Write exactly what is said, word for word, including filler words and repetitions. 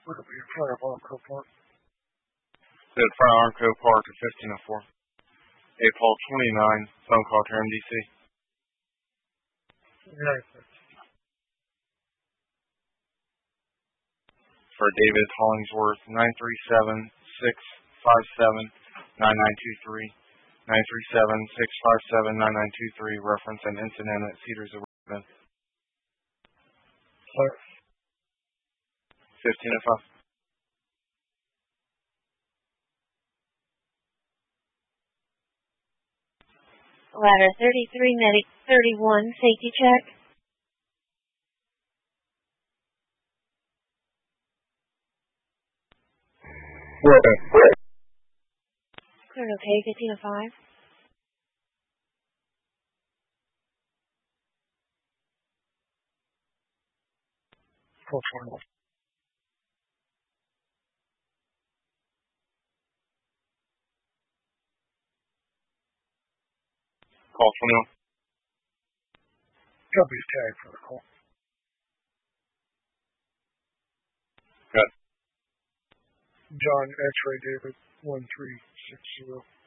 Would it be in front of Armco Park? In front of Armco Park at fifteen oh four. eight Paul twenty-nine, phone call to M D C. Yeah. For David Hollingsworth, nine three seven, six five seven, nine nine two three. nine three seven, six five seven, nine nine two three, reference an incident at Cedars of Raven. fifteen oh five. Ladder thirty-three, medic thirty-one, safety check. Clear okay, fifteen oh five. four twenty. Call twenty-one. Company's tag for the call. Good. John X-Ray David, one three six zero.